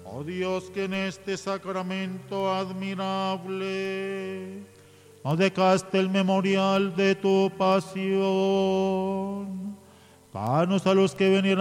Oh Dios, que en este sacramento admirable no dejaste el memorial de tu pasión, danos a los que venieran